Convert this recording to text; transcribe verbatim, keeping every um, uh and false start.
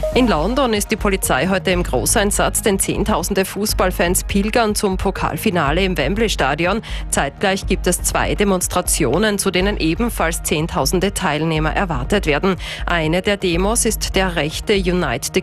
In London ist die Polizei heute im Großeinsatz, denn Zehntausende Fußballfans pilgern zum Pokalfinale im Wembley-Stadion. Zeitgleich gibt es zwei Demonstrationen, zu denen ebenfalls Zehntausende Teilnehmer erwartet werden. Eine der Demos ist der rechte Unite the